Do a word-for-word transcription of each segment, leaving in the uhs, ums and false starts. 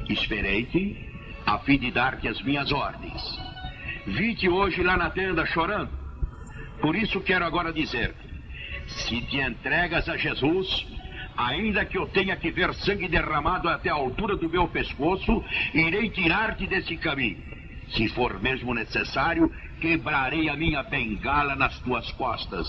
Esperei-te a fim de dar-te as minhas ordens. Vi-te hoje lá na tenda chorando. Por isso quero agora dizer-te, se te entregas a Jesus, ainda que eu tenha que ver sangue derramado até a altura do meu pescoço, irei tirar-te desse caminho. Se for mesmo necessário, quebrarei a minha bengala nas tuas costas.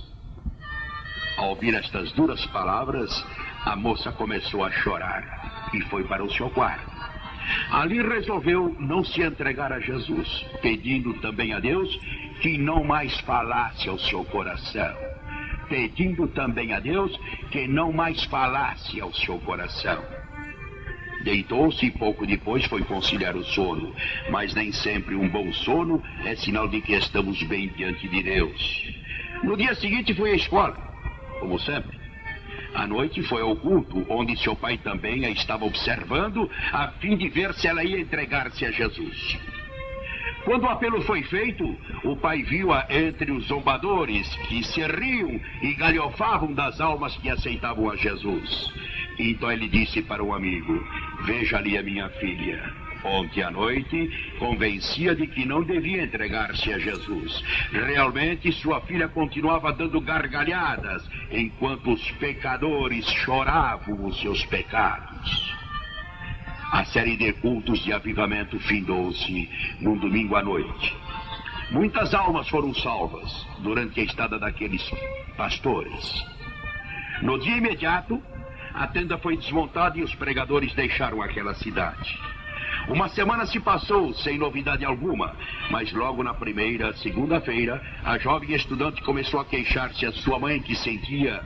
Ao ouvir estas duras palavras, a moça começou a chorar e foi para o seu quarto. Ali resolveu não se entregar a Jesus, pedindo também a Deus que não mais falasse ao seu coração. Pedindo também a Deus que não mais falasse ao seu coração. Deitou-se e pouco depois foi conciliar o sono, mas nem sempre um bom sono é sinal de que estamos bem diante de Deus. No dia seguinte foi à escola, como sempre. À noite foi ao culto, onde seu pai também a estava observando, a fim de ver se ela ia entregar-se a Jesus. Quando o apelo foi feito, o pai viu-a entre os zombadores, que se riam e galhofavam das almas que aceitavam a Jesus. Então ele disse para um amigo, veja ali a minha filha. Ontem à noite, convencia de que não devia entregar-se a Jesus. Realmente, sua filha continuava dando gargalhadas, enquanto os pecadores choravam os seus pecados. A série de cultos de avivamento findou-se num domingo à noite. Muitas almas foram salvas durante a estada daqueles pastores. No dia imediato, a tenda foi desmontada e os pregadores deixaram aquela cidade. Uma semana se passou sem novidade alguma, mas logo na primeira, segunda-feira, a jovem estudante começou a queixar-se a sua mãe, que sentia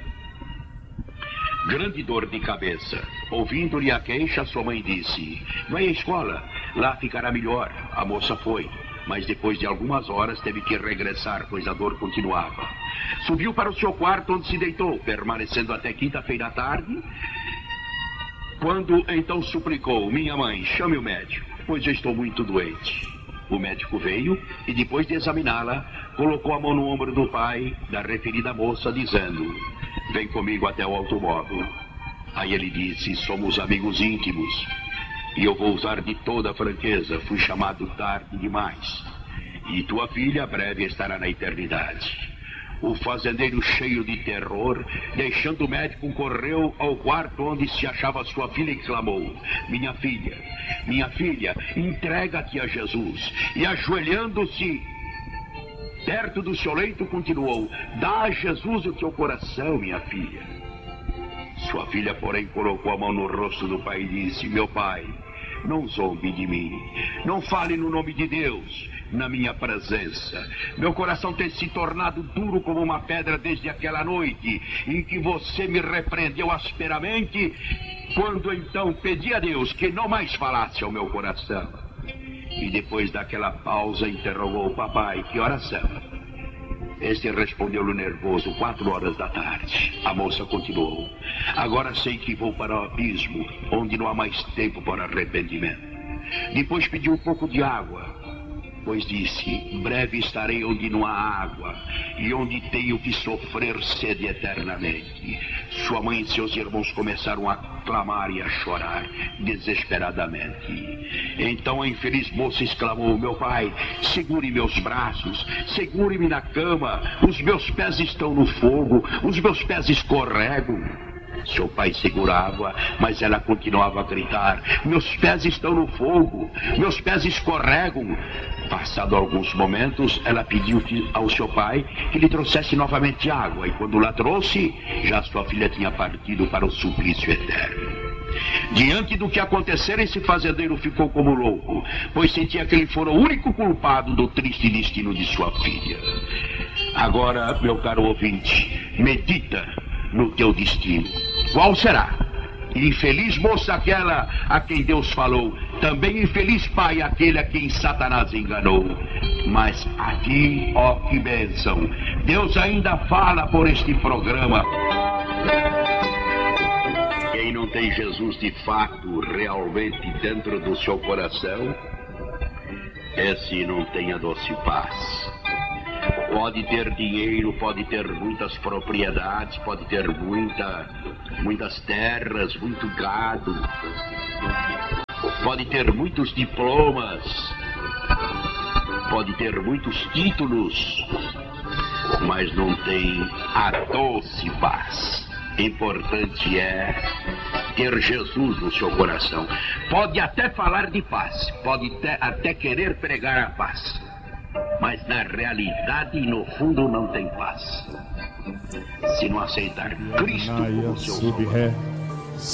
grande dor de cabeça. Ouvindo-lhe a queixa, sua mãe disse, vai à escola, lá ficará melhor. A moça foi, mas depois de algumas horas teve que regressar, pois a dor continuava. Subiu para o seu quarto, onde se deitou, permanecendo até quinta-feira à tarde, quando então suplicou, minha mãe, chame o médico, pois eu estou muito doente. O médico veio e, depois de examiná-la, colocou a mão no ombro do pai da referida moça, dizendo, vem comigo até o automóvel. Aí ele disse, somos amigos íntimos e eu vou usar de toda a franqueza, fui chamado tarde demais. E tua filha breve estará na eternidade. O fazendeiro, cheio de terror, deixando o médico, correu ao quarto onde se achava sua filha e clamou, minha filha, minha filha, entrega-te a Jesus. E ajoelhando-se perto do seu leito, continuou, dá a Jesus o teu coração, minha filha. Sua filha, porém, colocou a mão no rosto do pai e disse, meu pai, não zombe de mim, não fale no nome de Deus na minha presença. Meu coração tem se tornado duro como uma pedra desde aquela noite em que você me repreendeu asperamente, quando então pedi a Deus que não mais falasse ao meu coração. E depois daquela pausa interrogou o papai, que horas são? Este respondeu-lhe nervoso, quatro horas da tarde. A moça continuou, agora sei que vou para o abismo, onde não há mais tempo para arrependimento. Depois pediu um pouco de água, pois disse, breve estarei onde não há água e onde tenho que sofrer sede eternamente. Sua mãe e seus irmãos começaram a clamar e a chorar desesperadamente. Então a infeliz moça exclamou, meu pai, segure meus braços, segure-me na cama, os meus pés estão no fogo, os meus pés escorregam. Seu pai segurava, mas ela continuava a gritar, meus pés estão no fogo, meus pés escorregam. Passado alguns momentos, ela pediu ao seu pai que lhe trouxesse novamente água, e quando lá trouxe, já sua filha tinha partido para o suplício eterno. Diante do que acontecera, esse fazendeiro ficou como louco, pois sentia que ele fora o único culpado do triste destino de sua filha. Agora, meu caro ouvinte, medita no teu destino. Qual será? Infeliz moça aquela a quem Deus falou, também infeliz pai aquele a quem Satanás enganou. Mas aqui, ó que bênção, Deus ainda fala por este programa. Quem não tem Jesus de fato, realmente dentro do seu coração, esse não tem a doce paz. Pode ter dinheiro, pode ter muitas propriedades, pode ter muita, muitas terras, muito gado. Pode ter muitos diplomas, pode ter muitos títulos, mas não tem a doce paz. Importante é ter Jesus no seu coração. Pode até falar de paz, pode até querer pregar a paz, mas na realidade e no fundo não tem paz. Se não aceitar Cristo como seu Salvador.